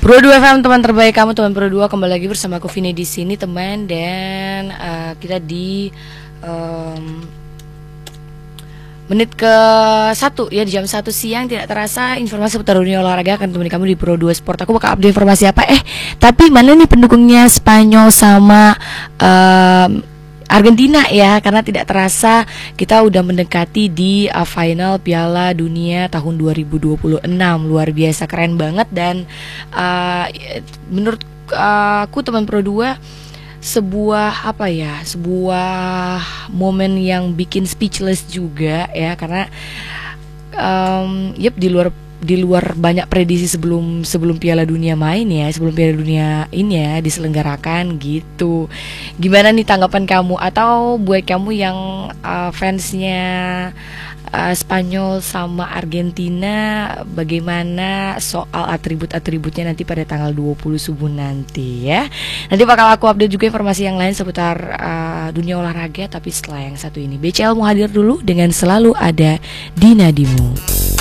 Pro 2 FM, teman terbaik kamu, teman Pro 2, kembali lagi bersama aku Vini di sini, teman. Dan kita di menit ke 1 ya, di jam 1 siang. Tidak terasa informasi seputar dunia olahraga akan temani kamu di Pro 2 Sport. Aku bakal update informasi apa? Tapi mana nih pendukungnya Spanyol sama Argentina ya, karena tidak terasa kita udah mendekati di final Piala Dunia tahun 2026. Luar biasa keren banget. Dan menurut aku teman Pro 2, sebuah momen yang bikin speechless juga ya, karena di luar banyak prediksi sebelum Piala Dunia main ya, sebelum Piala Dunia ini ya diselenggarakan gitu. Gimana nih tanggapan kamu, atau buat kamu yang fansnya Spanyol sama Argentina, bagaimana soal atribut-atributnya nanti pada tanggal 20 subuh nanti ya. Nanti bakal aku update juga informasi yang lain seputar dunia olahraga, tapi setelah yang satu ini. BCL mau hadir dulu dengan Selalu Ada di Nadimu.